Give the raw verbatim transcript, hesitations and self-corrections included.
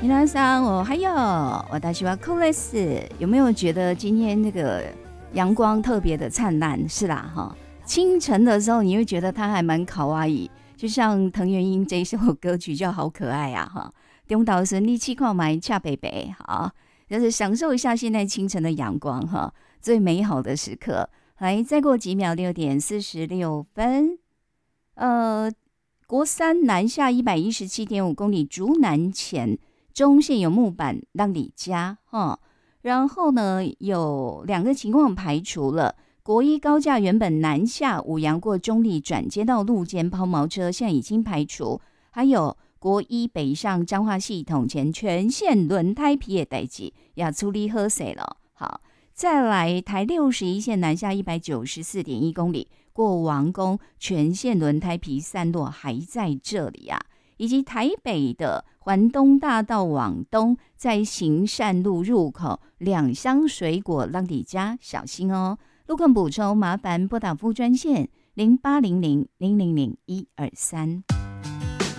皆さん我还有我大喜欢酷类似，有没有觉得今天那个阳光特别的灿烂？是啦哈，清晨的时候你会觉得它还蛮卡哇伊，就像藤原英这一首歌曲叫好可爱啊哈。中岛神力气矿埋恰北北，好，就是享受一下现在清晨的阳光哈，最美好的时刻。来，再过几秒，六点四十六分，呃，国三南下一百一十七点五公里，竹南前中线有木板让你加哈，然后呢有两个情况排除了。国一高架原本南下五杨过中立转接到路肩抛锚车，现在已经排除。还有国一北上彰化系统前全线轮胎皮的代志也处理好势了。好，再来台六十一线南下一百九十四点一公里，过王宫全线轮胎皮散落还在这里啊。以及台北的环东大道往东，在行善路入口两箱水果让你家小心哦。路况补充，麻烦拨打服务专线零八零零零零零一二三。